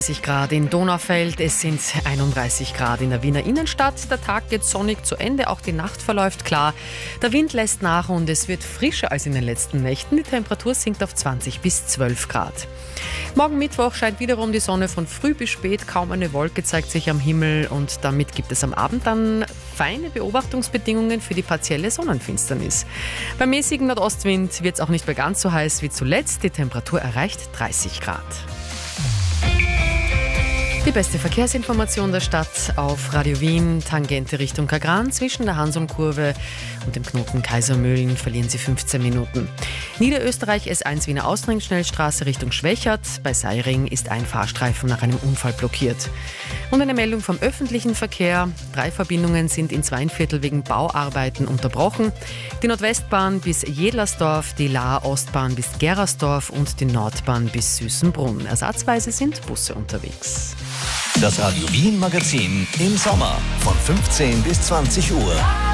30 Grad in Donaufeld, es sind 31 Grad in der Wiener Innenstadt. Der Tag geht sonnig zu Ende, auch die Nacht verläuft klar. Der Wind lässt nach und es wird frischer als in den letzten Nächten. Die Temperatur sinkt auf 20 bis 12 Grad. Morgen Mittwoch scheint wiederum die Sonne von früh bis spät. Kaum eine Wolke zeigt sich am Himmel und damit gibt es am Abend dann feine Beobachtungsbedingungen für die partielle Sonnenfinsternis. Beim mäßigen Nordostwind wird es auch nicht mehr ganz so heiß wie zuletzt. Die Temperatur erreicht 30 Grad. Die beste Verkehrsinformation der Stadt auf Radio Wien, Tangente Richtung Kagran. Zwischen der Hansum-Kurve und dem Knoten Kaisermühlen verlieren Sie 15 Minuten. Niederösterreich S1 Wiener Ausringschnellstraße Richtung Schwächert. Bei Seiring ist ein Fahrstreifen nach einem Unfall blockiert. Und eine Meldung vom öffentlichen Verkehr. 3 Verbindungen sind in Zweinviertel wegen Bauarbeiten unterbrochen. Die Nordwestbahn bis Jedlersdorf, die Lahr-Ostbahn bis Gerasdorf und die Nordbahn bis Süßenbrunn. Ersatzweise sind Busse unterwegs. Das Radio Wien Magazin im Sommer von 15 bis 20 Uhr.